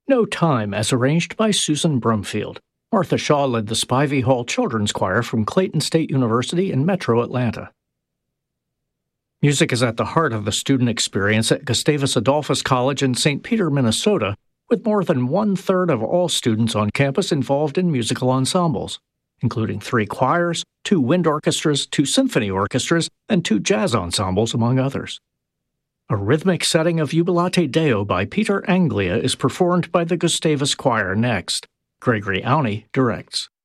No Time as arranged by Susan Brumfield. Martha Shaw led the Spivey Hall Children's Choir from Clayton State University in Metro Atlanta. Music is at the heart of the student experience at Gustavus Adolphus College in St. Peter, Minnesota, with more than one-third of all students on campus involved in musical ensembles, including 3 choirs, 2 wind orchestras, 2 symphony orchestras, and 2 jazz ensembles, among others. A rhythmic setting of Jubilate Deo by Peter Anglia is performed by the Gustavus Choir next. Gregory Auney directs.